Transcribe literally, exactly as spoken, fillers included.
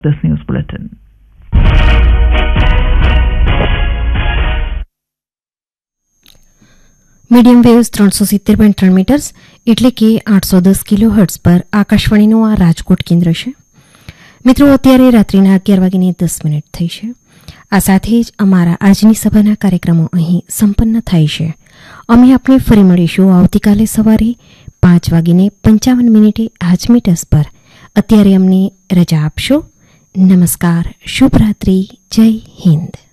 This news bulletin. Medium waves ત્રણસો સિત્તેર point ત્રણ મીટર્સ એટલે કે આઠસો દસ કિલો હર્ટ્ઝ પર આકાશવાણીનું આ રાજકોટ કેન્દ્ર છે. મિત્રો, અત્યારે રાત્રિના અગિયાર વાગીને દસ મિનિટ થઈ છે. આ સાથે જ અમારા આજની સભાના કાર્યક્રમો અહીં સંપન્ન થાય છે. અમે આપણે ફરી મળીશું આવતીકાલે સવારે પાંચ વાગીને પંચાવન મિનિટે આજ મીટર્સ પર. અત્યારે અમને રજા આપશો. નમસ્કાર, શુભરાત્રિ, જય હિન્દ.